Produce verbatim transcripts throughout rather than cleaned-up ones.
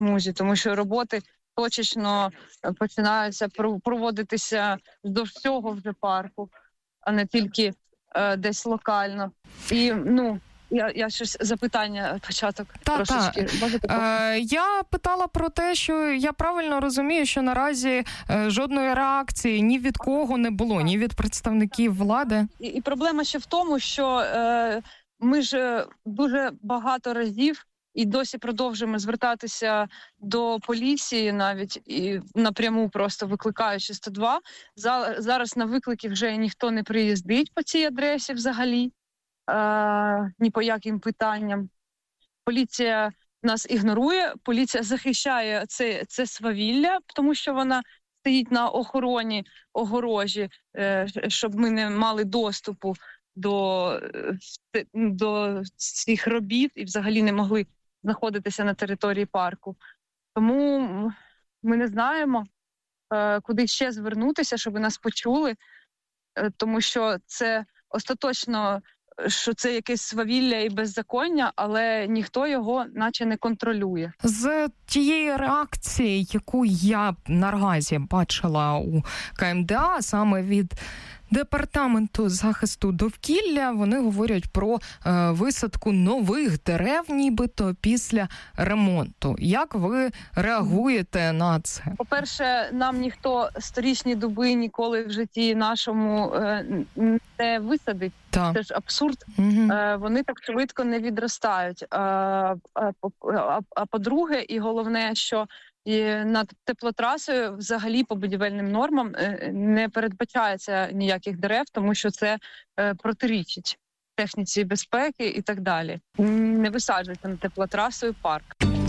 смузі, тому що роботи точечно починаються проводитися вздовж всього вже парку, а не тільки е, десь локально. І, ну, Я, я щось запитання початок та, трошечки. Та. Е, я питала про те, що я правильно розумію, що наразі е, жодної реакції ні від кого не було, ні від представників влади. І, і проблема ще в тому, що е, ми ж дуже багато разів і досі продовжуємо звертатися до поліції, навіть і напряму просто викликаючи сто два. Зараз на виклики вже ніхто не приїздить по цій адресі взагалі. Е, ні по яким питанням. Поліція нас ігнорує, поліція захищає це, це свавілля, тому що вона стоїть на охороні, огорожі, е, щоб ми не мали доступу до, до цих робіт і взагалі не могли знаходитися на території парку. Тому ми не знаємо, е, куди ще звернутися, щоб нас почули, е, тому що це остаточно що це якесь свавілля і беззаконня, але ніхто його наче не контролює. З тієї реакції, яку я наразі бачила у ка ем де а, саме від Департаменту захисту довкілля, вони говорять про е, висадку нових дерев, нібито після ремонту. Як ви реагуєте на це? По-перше, нам ніхто сторічні дуби ніколи в житті нашому е, не висадить. Так. Це ж абсурд. Угу. Е, вони так швидко не відростають. А, а, а, а по-друге, і головне, що і над теплотрасою взагалі по будівельним нормам не передбачається ніяких дерев, тому що це е, протирічить техніці безпеки і так далі. Не висаджується над теплотрасою парк.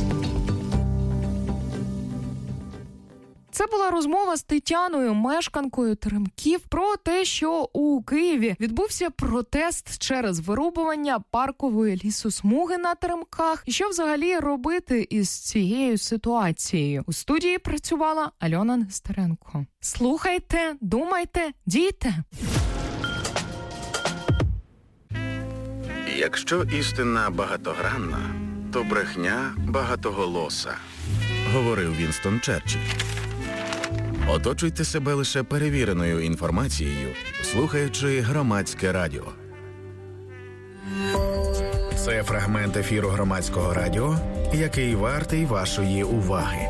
Це була розмова з Тетяною, мешканкою Теремків, про те, що у Києві відбувся протест через вирубування паркової лісосмуги на Теремках. І що взагалі робити із цією ситуацією? У студії працювала Альона Нестеренко. Слухайте, думайте, дійте! Якщо істина багатогранна, то брехня багатоголоса, говорив Вінстон Черчилль. Оточуйте себе лише перевіреною інформацією, слухаючи Громадське радіо. Це фрагмент ефіру Громадського радіо, який вартий вашої уваги.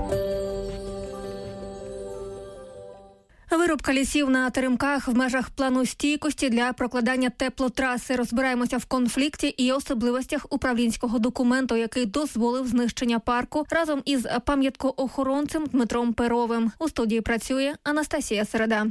Вирубка лісів на Теремках в межах плану стійкості для прокладання теплотраси. Розбираємося в конфлікті і особливостях управлінського документу, який дозволив знищення парку, разом із пам'яткоохоронцем Дмитром Перовим. У студії працює Анастасія Середа.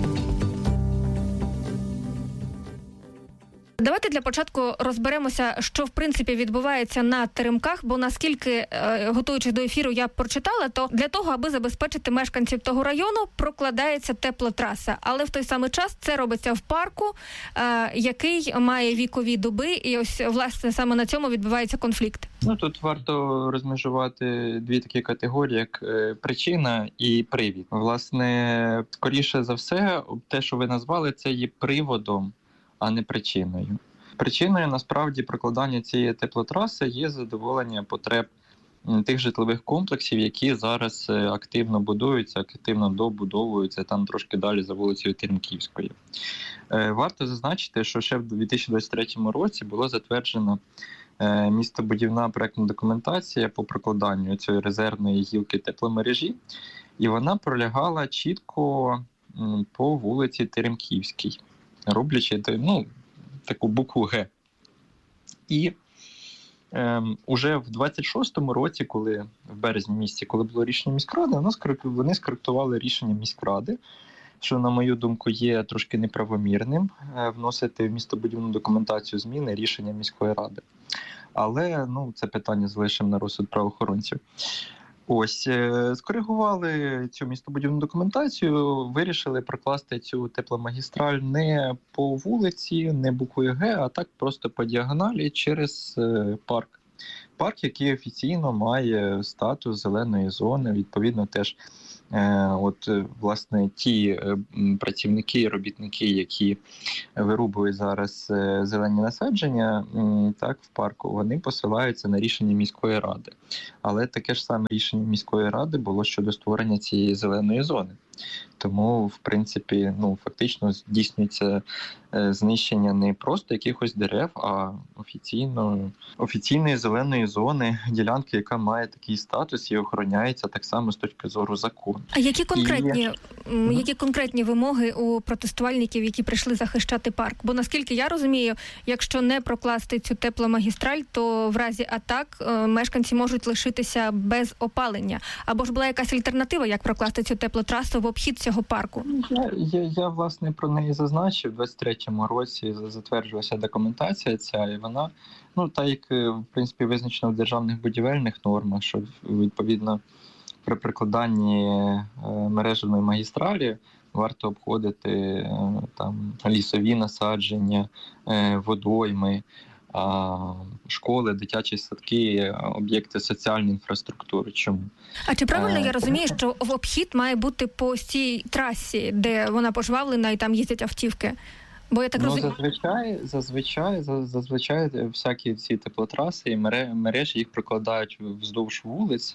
Давайте для початку розберемося, що в принципі відбувається на Теремках, бо наскільки, готуючись до ефіру, я прочитала, то для того, аби забезпечити мешканців того району, прокладається теплотраса. Але в той самий час це робиться в парку, який має вікові доби, і ось, власне, саме на цьому відбувається конфлікт. Ну, тут варто розмежувати дві такі категорії, як причина і привід. Власне, скоріше за все, те, що ви назвали, це є приводом, а не причиною. Причиною, насправді, прокладання цієї теплотраси є задоволення потреб тих житлових комплексів, які зараз активно будуються, активно добудовуються, там трошки далі за вулицею Теремківською. Варто зазначити, що ще в дві тисячі двадцять третьому році було затверджено містобудівна проектна документація по прокладанню цієї резервної гілки тепломережі, і вона пролягала чітко по вулиці Теремківській, роблячи ну, таку букву Г. І е, уже в двадцять шостому році, коли в березні місяці, коли було рішення міськради, вони скоректували рішення міськради, що, на мою думку, є трошки неправомірним е, вносити в містобудівну документацію зміни рішення міської ради. Але ну, це питання залишимо на розсуд правоохоронців. Ось, скоригували цю містобудівну документацію, вирішили прокласти цю тепломагістраль не по вулиці, не буквою Г, а так просто по діагоналі через парк. парк, який офіційно має статус зеленої зони, відповідно теж от, власне, ті працівники і робітники, які вирубують зараз зелені насадження, так, в парку, вони посилаються на рішення міської ради. Але таке ж саме рішення міської ради було щодо створення цієї зеленої зони. Тому, в принципі, ну, фактично здійснюється знищення не просто якихось дерев, а офіційно, офіційної зеленої зони, ділянки, яка має такий статус і охороняється так само з точки зору закону. А які конкретні, і... які конкретні вимоги у протестувальників, які прийшли захищати парк? Бо, наскільки я розумію, якщо не прокласти цю тепломагістраль, то в разі атак мешканці можуть лишитися без опалення. Або ж була якась альтернатива, як прокласти цю теплотрасу в обхід цього парку? Я, я, я власне, про неї зазначив. У двадцять третьому році затверджувалася документація ця, і вона, ну, так як, в принципі, визначено в державних будівельних нормах, що, відповідно, при прикладанні мережевної магістралі варто обходити там лісові насадження, водойми, школи, дитячі садки, об'єкти соціальної інфраструктури. Чому? А чи правильно я розумію, що в обхід має бути по цій трасі, де вона пожвавлена і там їздять автівки? Бо я так ну, розумію... зазвичай, зазвичай, зазвичай всякі ці теплотраси і мережі їх прокладають вздовж вулиць.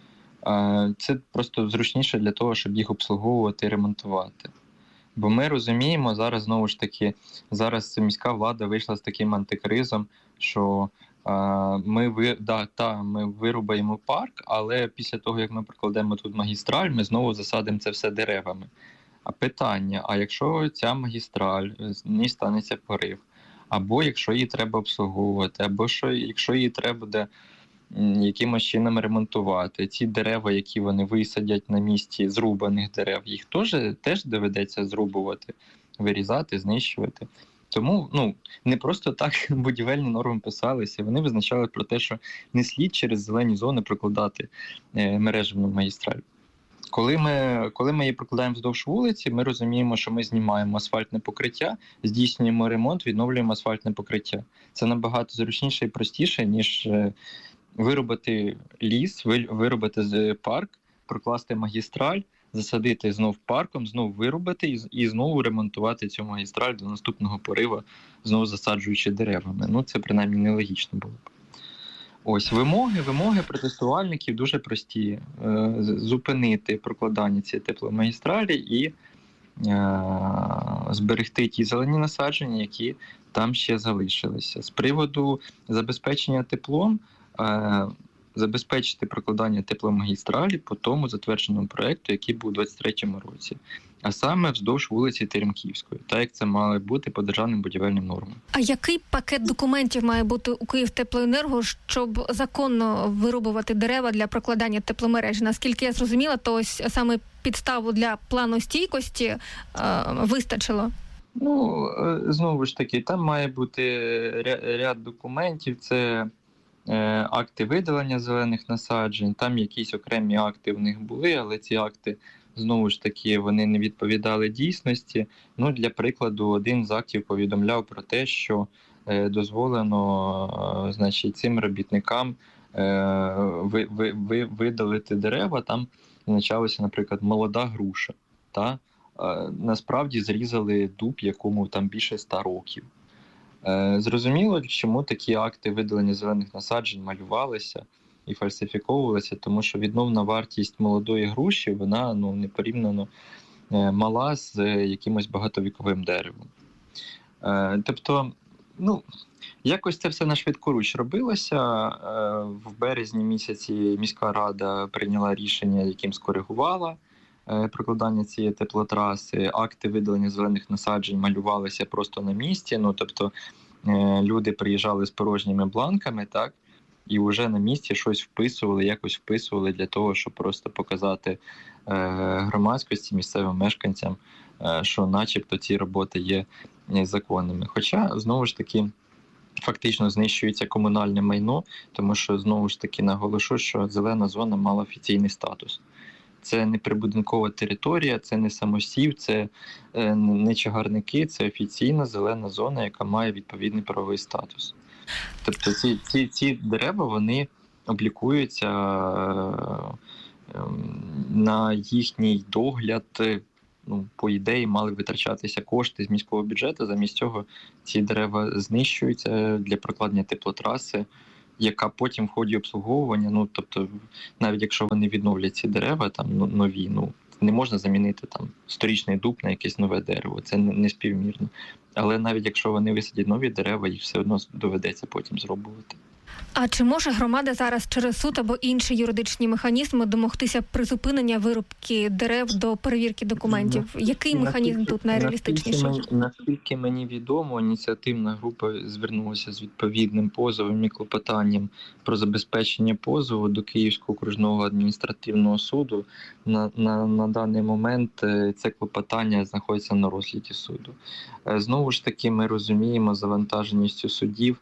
Це просто зручніше для того, щоб їх обслуговувати і ремонтувати. Бо ми розуміємо, зараз, знову ж таки, зараз міська влада вийшла з таким антикризом, що а, ми, ви, да, та, ми вирубаємо парк, але після того, як ми прокладемо тут магістраль, ми знову засадимо це все деревами. А питання, а якщо ця магістраль, з ній станеться порив, або якщо її треба обслуговувати, або що, якщо її треба буде якимось чином ремонтувати, ці дерева, які вони висадять на місці зрубаних дерев, їх теж, теж доведеться зрубувати, вирізати, знищувати. Тому, ну, не просто так будівельні норми писалися, вони визначали про те, що не слід через зелені зони прокладати е, мережевну магістраль. Коли ми, коли ми її прокладаємо вздовж вулиці, ми розуміємо, що ми знімаємо асфальтне покриття, здійснюємо ремонт, відновлюємо асфальтне покриття. Це набагато зручніше і простіше, ніж е, вирубати ліс, вирубати парк, прокласти магістраль, засадити знов парком, знов вирубати і, і знову ремонтувати цю магістраль до наступного пориву, знову засаджуючи деревами. Ну, це принаймні нелогічно було б. Ось, вимоги, вимоги протестувальників дуже прості. Е, зупинити прокладання цієї тепломагістралі і е, зберегти ті зелені насадження, які там ще залишилися. З приводу забезпечення теплом, е, забезпечити прокладання тепломагістралі по тому затвердженому проєкту, який був у двадцять третьому році. А саме вздовж вулиці Теремківської, так як це мало бути по державним будівельним нормам. А який пакет документів має бути у Київтеплоенерго, щоб законно вирубувати дерева для прокладання тепломережі? Наскільки я зрозуміла, то ось саме підставу для плану стійкості е, вистачило? Ну, знову ж таки, там має бути ряд документів, це е, акти видалення зелених насаджень, там якісь окремі акти в них були, але ці акти, знову ж таки, вони не відповідали дійсності. Ну, для прикладу, один з актів повідомляв про те, що е, дозволено е, значить, цим робітникам е, ви, ви, ви, видалити дерева, там означалося, наприклад, молода груша. Та? Е, насправді зрізали дуб, якому там більше ста років. Е, зрозуміло, чому такі акти видалення зелених насаджень малювалися і фальсифіковувалися, тому що відновна вартість молодої груші, вона ну, не порівняно мала з якимось багатовіковим деревом. Е, тобто, ну, якось це все на швидкоруч робилося. Е, в березні місяці міська рада прийняла рішення, яким скоригувала е, прокладання цієї теплотраси. Акти видалення зелених насаджень малювалися просто на місці. Ну, тобто, е, люди приїжджали з порожніми бланками, так? І вже на місці щось вписували, якось вписували для того, щоб просто показати е, громадськості, місцевим мешканцям, е, що начебто ці роботи є законними. Хоча, знову ж таки, фактично знищується комунальне майно, тому що, знову ж таки, наголошу, що зелена зона мала офіційний статус. Це не прибудинкова територія, це не самосів, це е, не чагарники, це офіційна зелена зона, яка має відповідний правовий статус. Тобто ці, ці, ці дерева, вони облікуються на їхній догляд. Ну, по ідеї, мали витрачатися кошти з міського бюджету. Замість цього ці дерева знищуються для прокладення теплотраси, яка потім в ході обслуговування, ну, тобто, навіть якщо вони відновлять ці дерева, там, нові, ну, не можна замінити там сторічний дуб на якесь нове дерево, це не співмірно. Але навіть якщо вони висадять нові дерева, їх все одно доведеться потім зробувати. А чи може громада зараз через суд або інші юридичні механізми домогтися призупинення вирубки дерев до перевірки документів? Який механізм наскільки, тут найреалістичніший? Наскільки, наскільки мені відомо, ініціативна група звернулася з відповідним позовом і клопотанням про забезпечення позову до Київського окружного адміністративного суду. На, на, на даний момент це клопотання знаходиться на розгляді суду. Знову ж таки, ми розуміємо завантаженістю судів.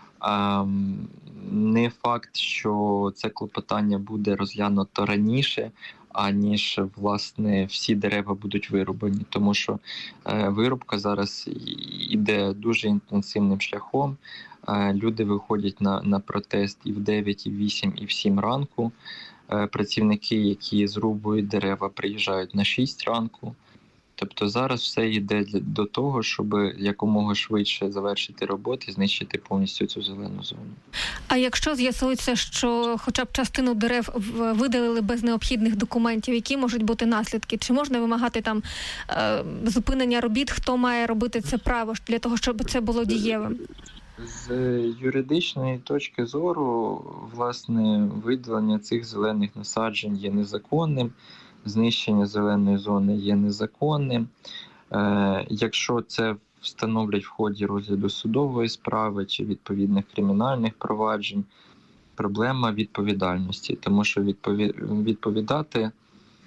Не факт, що це клопотання буде розглянуто раніше, аніж, власне, всі дерева будуть вирублені. Тому що вирубка зараз йде дуже інтенсивним шляхом. Люди виходять на, на протест і в дев'ять, і в вісім, і в сім ранку. Працівники, які зрубують дерева, приїжджають на шість ранку. Тобто зараз все йде до того, щоб якомога швидше завершити роботи, знищити повністю цю зелену зону. А якщо з'ясується, що хоча б частину дерев видалили без необхідних документів, які можуть бути наслідки? Чи можна вимагати там е, зупинення робіт? Хто має робити це право для того, щоб це було дієвим? З юридичної точки зору, власне, видалення цих зелених насаджень є незаконним. Знищення зеленої зони є незаконним. Е, якщо це встановлять в ході розгляду судової справи чи відповідних кримінальних проваджень, проблема відповідальності, тому що відпові... відповідати е,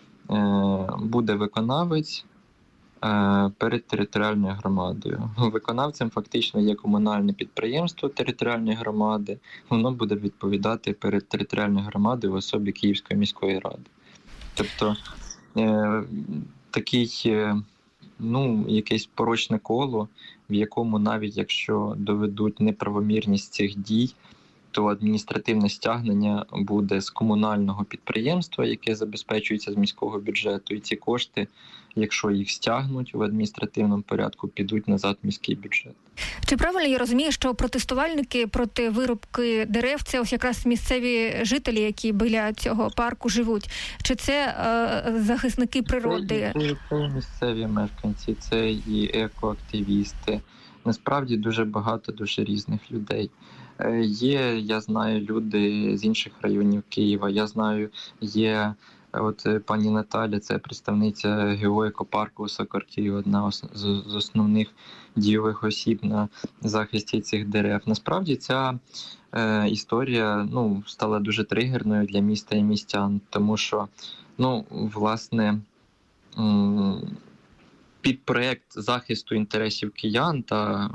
буде виконавець е, перед територіальною громадою. Виконавцем фактично є комунальне підприємство територіальної громади, воно буде відповідати перед територіальною громадою в особі Київської міської ради. Тобто е, такий, е, ну, якесь порочне коло, в якому навіть якщо доведуть неправомірність цих дій, то адміністративне стягнення буде з комунального підприємства, яке забезпечується з міського бюджету, і ці кошти, якщо їх стягнуть в адміністративному порядку, підуть назад в міський бюджет. Чи правильно я розумію, що протестувальники проти вирубки дерев – це ось якраз місцеві жителі, які біля цього парку живуть? Чи це е, захисники природи? Це, це, це місцеві мешканці, це і екоактивісти. Насправді дуже багато дуже різних людей. Є, я знаю, люди з інших районів Києва, я знаю, є от пані Наталя, це представниця геоекопарку Сокарки, одна з основних дійових осіб на захисті цих дерев. Насправді ця е, історія, ну, стала дуже тригерною для міста і містян, тому що, ну, власне, м- під проєкт захисту інтересів киян та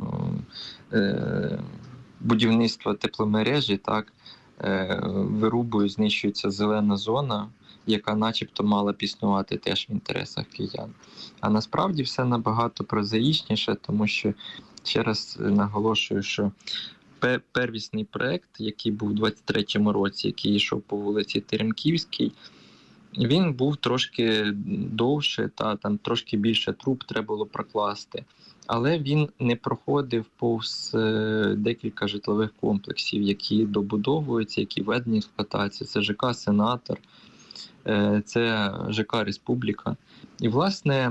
е, будівництва тепломережі, так, е, вирубують, знищується зелена зона, яка начебто мала б існувати теж в інтересах киян. А насправді все набагато прозаїчніше, тому що, ще раз наголошую, що первісний проєкт, який був у двадцять третьому році, який йшов по вулиці Теремківській, він був трошки довше, та там трошки більше труб треба було прокласти. Але він не проходив повз декілька житлових комплексів, які добудовуються, які введені в експлуатацію. Це ЖК «Сенатор», це ЖК «Республіка». І, власне,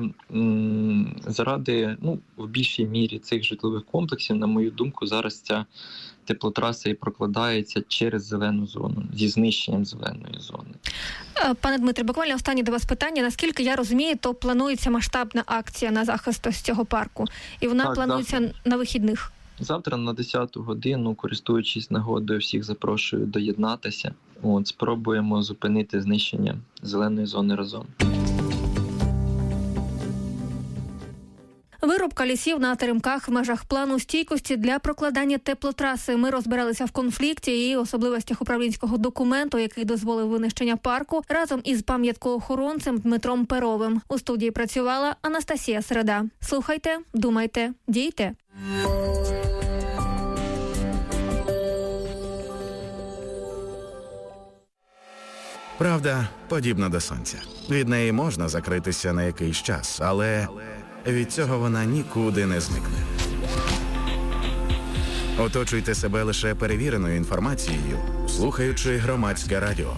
заради, ну, в більшій мірі цих житлових комплексів, на мою думку, зараз ця теплотраса і прокладається через зелену зону, зі знищенням зеленої зони. Пане Дмитре, буквально останнє до вас питання. Наскільки я розумію, то планується масштабна акція на захист з цього парку. І вона так, планується завтра. на вихідних. Завтра на десяту годину, користуючись нагодою, всіх запрошую доєднатися. От, спробуємо зупинити знищення зеленої зони разом. Вирубка лісів на теремках в межах плану стійкості для прокладання теплотраси. Ми розбиралися в конфлікті і особливостях управлінського документу, який дозволив винищення парку, разом із пам'яткоохоронцем Дмитром Перовим. У студії працювала Анастасія Середа. Слухайте, думайте, дійте. Правда, подібна до сонця. Від неї можна закритися на якийсь час, але від цього вона нікуди не зникне. Оточуйте себе лише перевіреною інформацією, слухаючи Громадське радіо.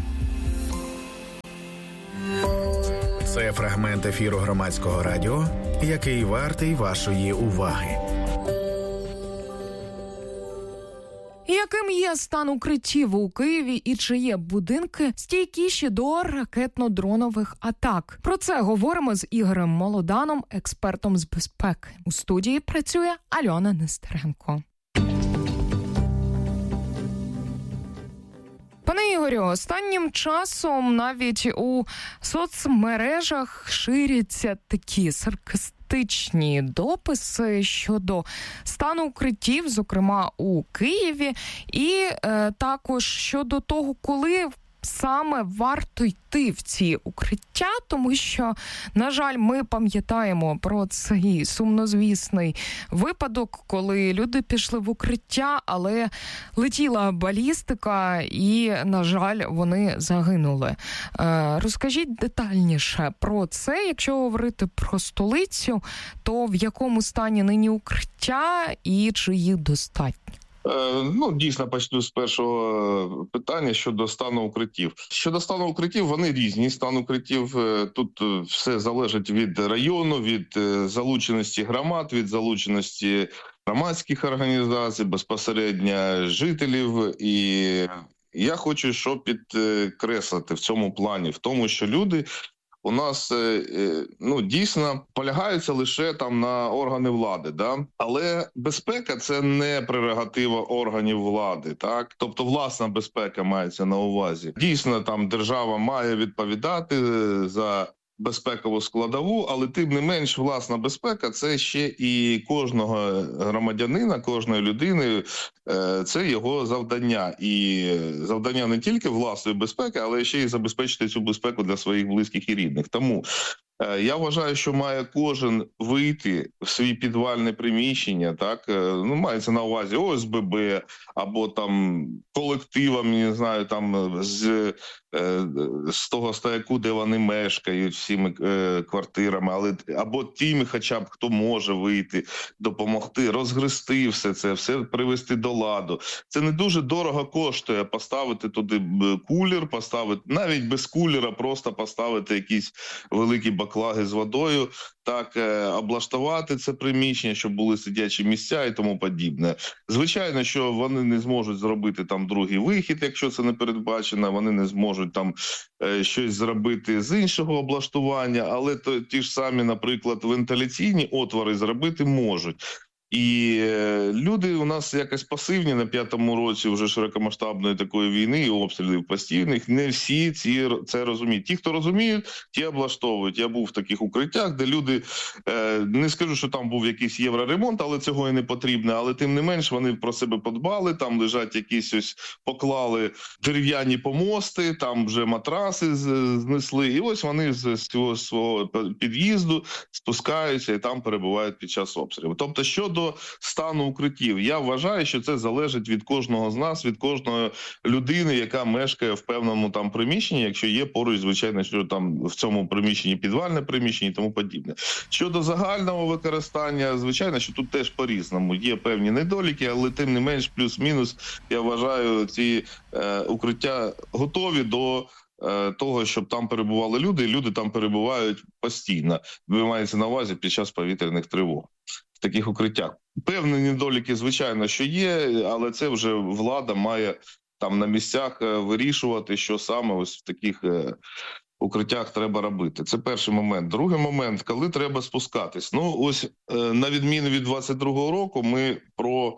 Це фрагмент ефіру Громадського радіо, який вартий вашої уваги. Яким є стан укриттів у Києві і чи є будинки стійкіші до ракетно-дронових атак? Про це говоримо з Ігорем Молоданом, експертом з безпеки. У студії працює Альона Нестеренко. Пане Ігорю, останнім часом навіть у соцмережах ширяться такі саркастичні дописи щодо стану укриттів, зокрема у Києві, і е, також щодо того, коли саме варто йти в ці укриття, тому що, на жаль, ми пам'ятаємо про цей сумнозвісний випадок, коли люди пішли в укриття, але летіла балістика і, на жаль, вони загинули. Е, розкажіть детальніше про це, якщо говорити про столицю, то в якому стані нині укриття і чи їх достатньо? Ну, дійсно, почну з першого питання щодо стану укриттів. Щодо стану укриттів, вони різні. Стан укриттів, тут все залежить від району, від залученості громад, від залученості громадських організацій, безпосередньо жителів. І я хочу, що підкреслити в цьому плані, в тому, що люди у нас, ну, дійсно полягаються лише там на органи влади, да? Але безпека – це не прерогатива органів влади, так? Тобто власна безпека мається на увазі. Дійсно, там держава має відповідати за безпекову складову, але тим не менш власна безпека – це ще і кожного громадянина, кожної людини, це його завдання. І завдання не тільки власної безпеки, але ще й забезпечити цю безпеку для своїх близьких і рідних. Тому я вважаю, що має кожен вийти в свій підвальне приміщення, так, ну, мається на увазі О С Б Б або там колективом, не знаю, там з, з того стояку, де вони мешкають, всіми е, квартирами, але або тими, хоча б хто може вийти, допомогти, розгрести все це, все привести до ладу. Це не дуже дорого коштує поставити туди кулер, поставити навіть без кулера, просто поставити якісь великі баклаги з водою, так, облаштувати це приміщення, щоб були сидячі місця і тому подібне. Звичайно, що вони не зможуть зробити там другий вихід, якщо це не передбачено, вони не зможуть там е, щось зробити з іншого облаштування, але то, ті ж самі, наприклад, вентиляційні отвори зробити можуть. І люди у нас якось пасивні на п'ятому році вже широкомасштабної такої війни і обстрілів постійних. Не всі ці це розуміють. Ті, хто розуміють, ті облаштовують. Я був в таких укриттях, де люди, е, не скажу, що там був якийсь євроремонт, але цього і не потрібно. Але тим не менш вони про себе подбали, там лежать якісь ось, поклали дерев'яні помости, там вже матраси знесли. І ось вони з цього свого під'їзду спускаються і там перебувають під час обстрілу. Тобто, щодо До стану укриттів, я вважаю, що це залежить від кожного з нас, від кожної людини, яка мешкає в певному там приміщенні, якщо є поруч, звичайно, що там в цьому приміщенні підвальне приміщення і тому подібне. Щодо загального використання, звичайно, що тут теж по-різному. Є певні недоліки, але тим не менш, плюс-мінус, я вважаю, ці е, укриття готові до того, щоб там перебували люди, і люди там перебувають постійно. Ви маєте на увазі під час повітряних тривог в таких укриттях. Певні недоліки, звичайно, що є, але це вже влада має там на місцях вирішувати, що саме ось в таких укриттях треба робити. Це перший момент. Другий момент, коли треба спускатись. Ну, ось на відміну від двадцять другого року, ми про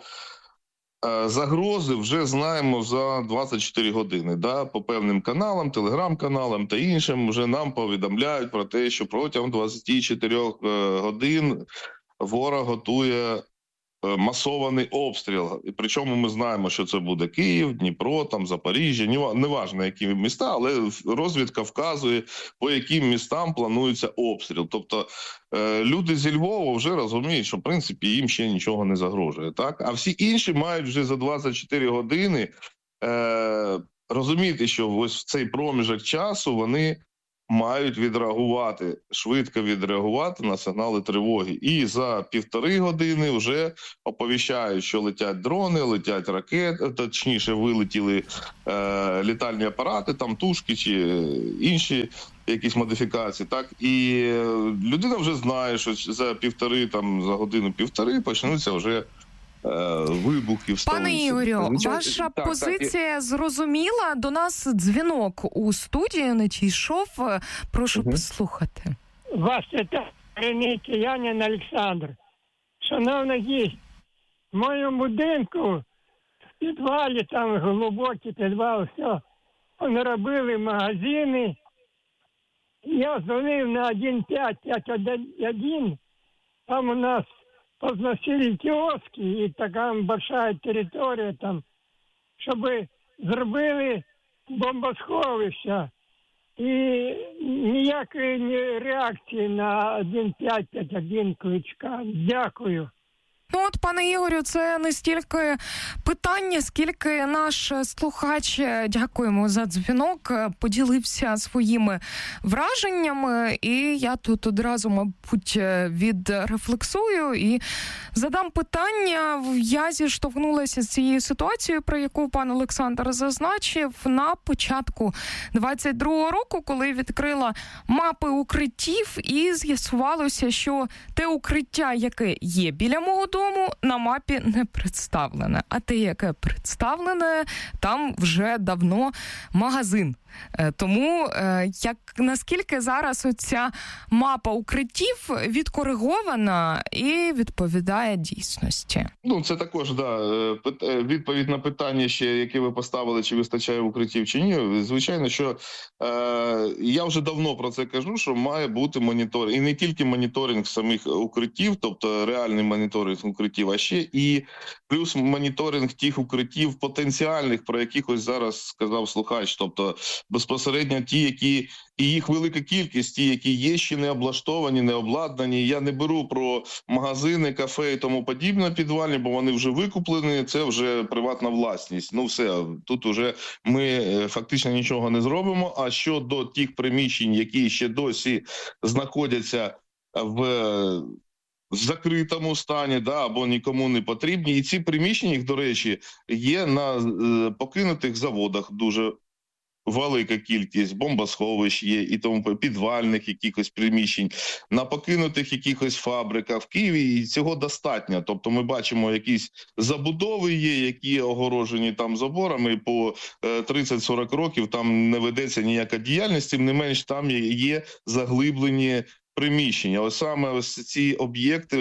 загрози вже знаємо за двадцять чотири години. Да? По певним каналам, телеграм-каналам та іншим вже нам повідомляють про те, що протягом двадцять чотири годин ворог готує масований обстріл. І причому ми знаємо, що це буде Київ, Дніпро, там Запоріжжя, неважно які міста, але розвідка вказує, по яким містам планується обстріл. Тобто е, люди зі Львова вже розуміють, що в принципі їм ще нічого не загрожує. Так? А всі інші мають вже за двадцять чотири години е, розуміти, що ось в цей проміжок часу вони мають відреагувати, швидко відреагувати на сигнали тривоги. І за півтори години вже оповіщають, що летять дрони, летять ракети, точніше вилетіли е, літальні апарати, там тушки чи інші якісь модифікації. Так? І людина вже знає, що за півтори, там, за годину-півтори почнуться вже вибухи в столиці. Пане Ігорю, Звичайно, ваша так, позиція так, і... зрозуміла. До нас дзвінок у студію не дійшов. Прошу угу. послухати. Вас вітає Киянин Олександр. Шановний гість, в моєму будинку в підвалі, там глибокий підвал, все, вони робили магазини. Я дзвонив на один п'ять п'ять один, там у нас позносили киоски, і така большая територія там, щоб зробили бомбосховища. І ніякої реакції на один п'ять п'ять один Кличка. Дякую. Ну от, пане Ігорю, це не стільки питання, скільки наш слухач, дякуємо за дзвінок, поділився своїми враженнями. І я тут одразу, мабуть, відрефлексую і задам питання. Я зіштовхнулася з цією ситуацією, про яку пан Олександр зазначив, на початку двадцять другого року, коли відкрила мапи укриттів, і з'ясувалося, що те укриття, яке є біля мого дому, на мапі не представлене. А те, яке представлене, там вже давно магазин. Тому як наскільки зараз оця мапа укриттів відкоригована і відповідає дійсності? Ну, це також, да, відповідь на питання ще, яке ви поставили, чи вистачає укриттів, чи ні. Звичайно, що е, я вже давно про це кажу, що має бути моніторинг. І не тільки моніторинг самих укриттів, тобто реальний моніторинг укриттів, а ще і плюс моніторинг тих укриттів потенціальних, про яких ось зараз сказав слухач, тобто безпосередньо ті, які, і їх велика кількість, ті, які є ще не облаштовані, не обладнані. Я не беру про магазини, кафе і тому подібне підвальні, бо вони вже викуплені, це вже приватна власність. Ну все, тут вже ми фактично нічого не зробимо. А щодо тих приміщень, які ще досі знаходяться в... в закритому стані, да, або нікому не потрібні. І ці приміщення, їх, до речі, є на е, покинутих заводах дуже велика кількість, бомбосховищ є, і тому підвальних якихось приміщень, на покинутих якихось фабриках. В Києві і цього достатньо. Тобто ми бачимо, якісь забудови є, які огорожені там заборами, по тридцять-сорок років там не ведеться ніяка діяльність, тим не менш там є заглиблені приміщення. Ось саме ось ці об'єкти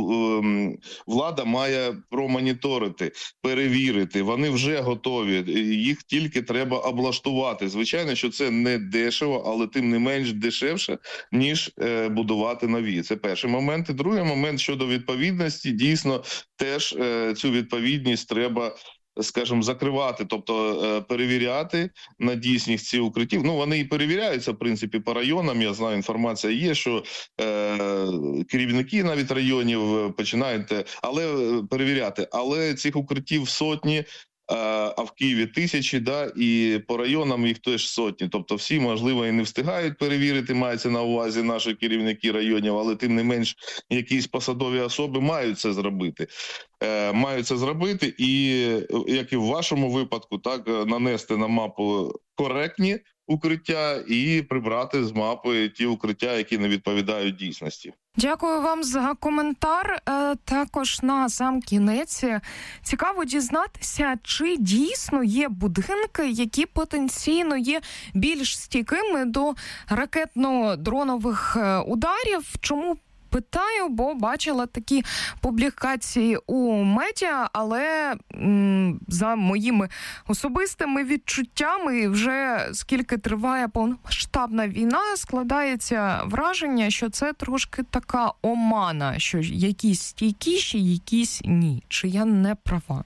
влада має промоніторити, перевірити. Вони вже готові, їх тільки треба облаштувати. Звичайно, що це не дешево, але тим не менш дешевше, ніж е, будувати нові. Це перший момент. І другий момент щодо відповідності. Дійсно, теж е, цю відповідність треба, скажімо, закривати, тобто перевіряти на дійсність ці укриттів. Ну, вони і перевіряються, в принципі, по районам. Я знаю, інформація є, що е, керівники навіть районів починають, але перевіряти. Але цих укриттів сотні, а в Києві тисячі, да, і по районам їх теж сотні. Тобто всі, можливо, і не встигають перевірити, мається на увазі наші керівники районів, але тим не менш якісь посадові особи мають це зробити. Е, мають це зробити і, як і в вашому випадку, так, нанести на мапу коректні укриття і прибрати з мапи ті укриття, які не відповідають дійсності. Дякую вам за коментар. Також на сам кінець цікаво дізнатися, чи дійсно є будинки, які потенційно є більш стійкими до ракетно-дронових ударів. Чому питаю, бо бачила такі публікації у медіа, але м, за моїми особистими відчуттями, вже скільки триває повномасштабна війна, складається враження, що це трошки така омана, що якісь стійкіші, якісь ні. Чи я не права?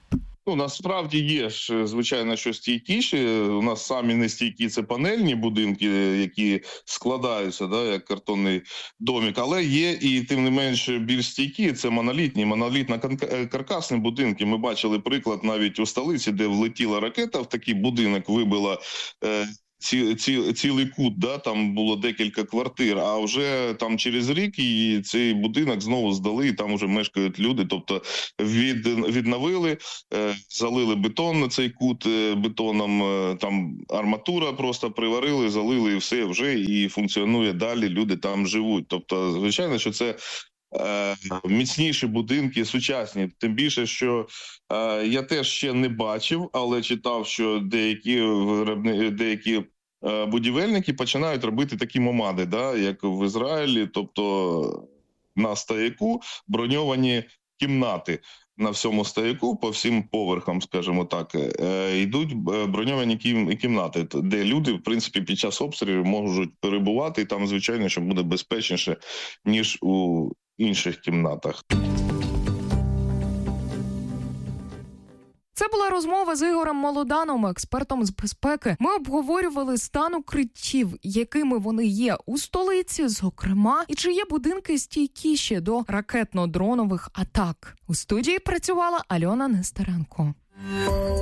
Ну, насправді є ж, звичайно, що стійкіші. У нас самі нестійкі – це панельні будинки, які складаються, да, як картонний домик. Але є і, тим не менш, більш стійкі – це монолітні, монолітно-каркасні будинки. Ми бачили приклад навіть у столиці, де влетіла ракета в такий будинок, вибила е, ці, ці, цілий кут, да, там було декілька квартир, а вже там через рік і цей будинок знову здали, і там вже мешкають люди. Тобто від, відновили, е, залили бетон на цей кут е, бетоном, е, там арматура просто приварили, залили і все вже, і функціонує далі, люди там живуть. Тобто, звичайно, що це е, міцніші будинки, сучасні. Тим більше, що е, я теж ще не бачив, але читав, що деякі виробни, деякі будівельники починають робити такі мамади, да, як в Ізраїлі, тобто на стояку броньовані кімнати. На всьому стояку, по всім поверхам, скажімо так, йдуть броньовані кімнати, де люди, в принципі, під час обстрілів можуть перебувати, і там, звичайно, що буде безпечніше, ніж у інших кімнатах. Це була розмова з Ігорем Молоданом, експертом з безпеки. Ми обговорювали стан укриттів, якими вони є у столиці, зокрема, і чи є будинки стійкіші до ракетно-дронових атак. У студії працювала Альона Нестеренко.